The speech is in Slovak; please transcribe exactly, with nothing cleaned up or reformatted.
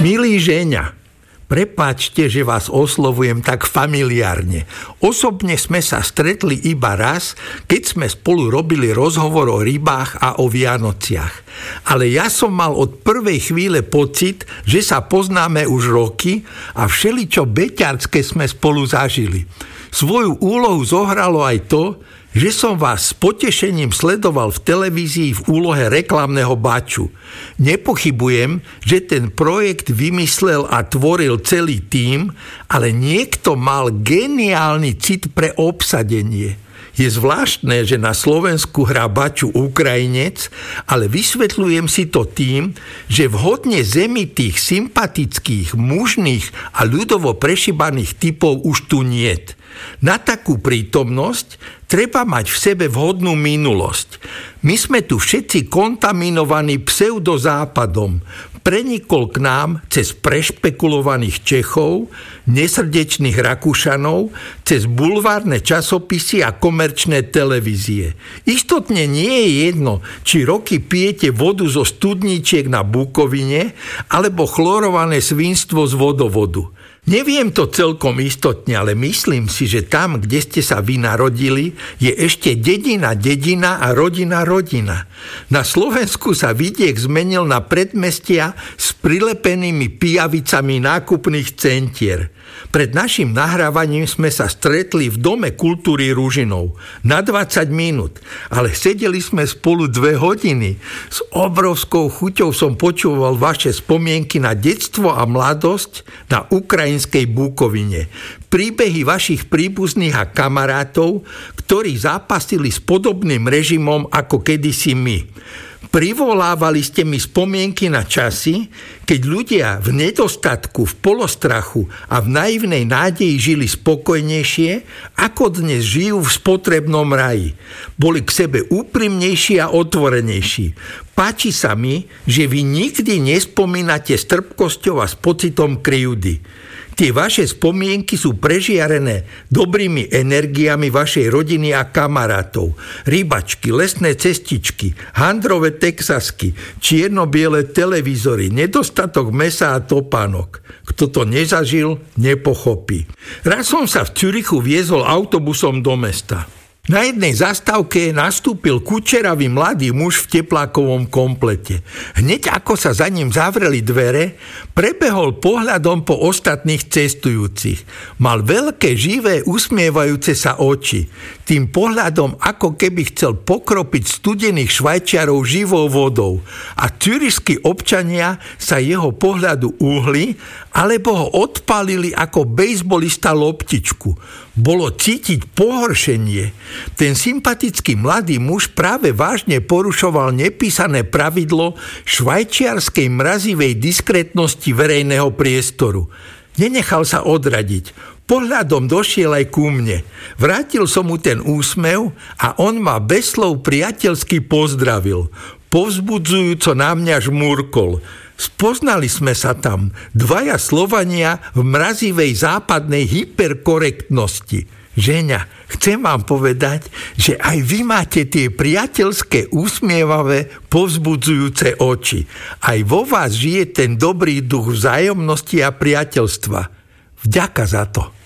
Milý Žeňa, prepáčte, že vás oslovujem tak familiárne. Osobne sme sa stretli iba raz, keď sme spolu robili rozhovor o rybách a o Vianociach. Ale ja som mal od prvej chvíle pocit, že sa poznáme už roky a všeličo beťarské sme spolu zažili. Svoju úlohu zohralo aj to, že som vás s potešením sledoval v televízii v úlohe reklamného baču. Nepochybujem, že ten projekt vymyslel a tvoril celý tím, ale niekto mal geniálny cit pre obsadenie. Je zvláštne, že na Slovensku hrá baču Ukrajinec, ale vysvetľujem si to tým, že vhodne zemitých, sympatických, mužných a ľudovo prešibaných typov už tu niet. Na takú prítomnosť treba mať v sebe vhodnú minulosť. My sme tu všetci kontaminovaní pseudozápadom. Prenikol k nám cez prešpekulovaných Čechov, nesrdečných Rakúšanov, cez bulvárne časopisy a komerčné televízie. Istotne nie je jedno, či roky pijete vodu zo studničiek na Bukovine, alebo chlorované svinstvo z vodovodu. Neviem to celkom istotne, ale myslím si, že tam, kde ste sa vy narodili, je ešte dedina dedina a rodina rodina. Na Slovensku sa vidiek zmenil na predmestia s prilepenými pijavicami nákupných centier. Pred našim nahrávaním sme sa stretli v Dome kultúry Ružinov na dvadsať minút, ale sedeli sme spolu dve hodiny. S obrovskou chuťou som počúval vaše spomienky na detstvo a mladosť na ukrajinskej Bukovine. Príbehy vašich príbuzných a kamarátov, ktorí zápasili s podobným režimom ako kedysi my. Privolávali ste mi spomienky na časy, keď ľudia v nedostatku, v polostrachu a v naivnej nádeji žili spokojnejšie, ako dnes žijú v spotrebnom raji. Boli k sebe úprimnejší a otvorenejší. Páči sa mi, že vy nikdy nespomínate s trpkosťou a s pocitom krivdy. Tie vaše spomienky sú prežiarené dobrými energiami vašej rodiny a kamarátov. Rybačky, lesné cestičky, handrové texasky, čierno-biele televízory, nedostatok mesa a topánok. Kto to nezažil, nepochopí. Raz som sa v Zürichu viezol autobusom do mesta. Na jednej zastávke nastúpil kučeravý mladý muž v teplákovom komplete. Hneď ako sa za ním zavreli dvere, prebehol pohľadom po ostatných cestujúcich. Mal veľké, živé, usmievajúce sa oči. Tým pohľadom ako keby chcel pokropiť studených Švajčiarov živou vodou. A zürišskí občania sa jeho pohľadu uhli, alebo ho odpálili ako bejsbolista loptičku. Bolo cítiť pohoršenie. Ten sympatický mladý muž práve vážne porušoval nepísané pravidlo švajčiarskej mrazivej diskrétnosti verejného priestoru. Nenechal sa odradiť. Pohľadom došiel aj ku mne. Vrátil som mu ten úsmev a on ma bez slov priateľsky pozdravil. Povzbudzujúco na mňa žmúrkol. Spoznali sme sa tam, dvaja Slovania v mrazivej západnej hyperkorektnosti. Žeňa, chcem vám povedať, že aj vy máte tie priateľské, usmievavé, povzbudzujúce oči. Aj vo vás žije ten dobrý duch vzájomnosti a priateľstva. Vďaka za to.